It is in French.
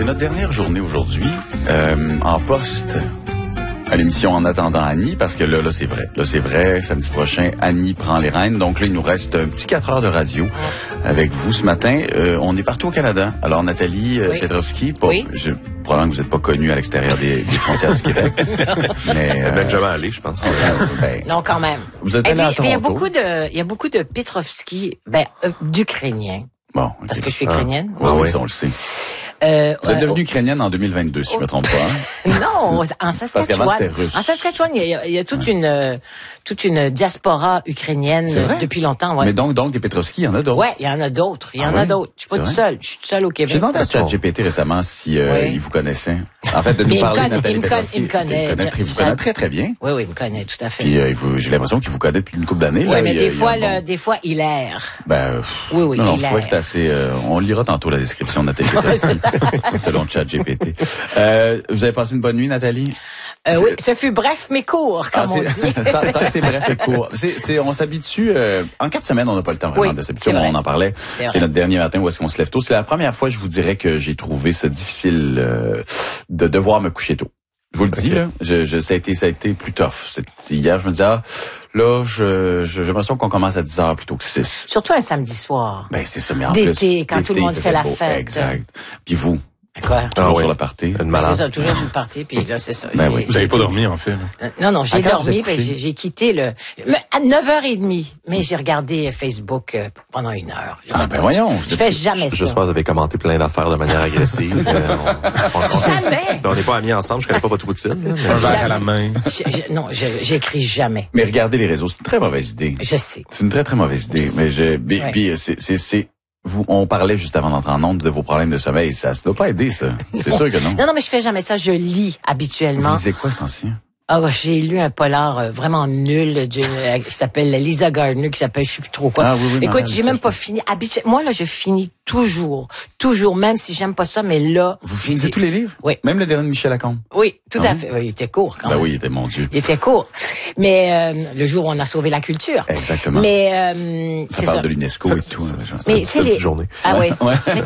c'est notre dernière journée aujourd'hui en poste à l'émission En attendant Annie, parce que là c'est vrai. Là, c'est vrai, samedi prochain, Annie prend les rênes. Donc là, il nous reste un petit 4 heures de radio avec vous ce matin. On est partout au Canada. Alors, Nathalie Petrovski, probablement que vous n'êtes pas connue à l'extérieur des frontières du Québec. Mais même jamais allé, je pense. Non, quand même. Vous êtes allé à Toronto. Il y a beaucoup de Petrovski, d'Ukrainiens. Bon, parce que je suis ukrainienne. Oui, on le sait. Vous êtes devenue ukrainienne en 2022, si je me trompe pas. Hein? Non, en Saskatchewan. Parce qu'avant, c'était russe. En Saskatchewan, il y a toute une diaspora ukrainienne depuis longtemps. Ouais. Mais donc des Petrovski, il y en a d'autres. Ouais, il y en a d'autres. Je suis pas toute seule. Je suis toute seule au Québec. J'ai demandé à ChatGPT récemment si il vous connaissait. En fait, de nous parler de Nathalie Petrovski. Il me connaît. Il vous connaît très, très bien. Oui, il me connaît, tout à fait. Puis j'ai l'impression qu'il vous connaît depuis une couple d'années. Oui, mais des fois, il erre. Oui, non, il je trouvais que c'était assez... on lira tantôt la description de Nathalie Petrovski, selon ChatGPT. Vous avez passé une bonne nuit, Nathalie? Oui, ce fut bref mais court, comme on dit. Tant que c'est bref et court. On s'habitue... en 4 semaines, on n'a pas le temps vraiment de s'habituer. On en parlait. C'est notre dernier matin où est-ce qu'on se lève tôt. C'est la première fois, je vous dirais, que j'ai trouvé ça difficile de devoir me coucher tôt. Je vous le dis, là, ça a été plus tough. Hier, je me disais, là, j'ai l'impression qu'on commence à 10h plutôt que 6. Surtout un samedi soir. Ben, c'est ça, mais en d'été, quand tout le monde fait la fête. Exact. Puis vous? Quoi? Toujours sur le party. C'est ça, toujours sur le party, puis là, c'est ça. Ben oui. Vous n'avez pas dormi, en fait. Non, j'ai dormi, puis j'ai quitté à 9h30, mais j'ai regardé Facebook pendant 1 heure. Ben voyons. Je fais jamais ça. J'espère que vous avez commenté plein d'affaires de manière agressive. Jamais. On n'est pas amis ensemble, je connais pas votre routine. Un verre à la main. Non, j'écris jamais. Mais regardez les réseaux, c'est une très mauvaise idée. Je sais. C'est une très, très mauvaise idée. Mais puis on parlait juste avant d'entrer en ondes de vos problèmes de sommeil. Ça doit pas aider, ça. C'est sûr que non. Non, mais je fais jamais ça. Je lis habituellement. Vous lisez quoi, ce temps-ci? J'ai lu un polar vraiment nul qui s'appelle Lisa Gardner, qui s'appelle je sais plus trop quoi. Écoute, j'ai même pas fini. Moi, là, je finis toujours, même si j'aime pas ça, mais là... Vous finissez tous les livres? Oui. Même le dernier de Michel Lacombe? Oui, tout à fait. Oui, il était court quand même. Oui, il était, mon Dieu. Il était court. Mais le jour où on a sauvé la culture. Exactement. Mais ça parle de l'UNESCO et tout. C'est une petite journée. Ah oui.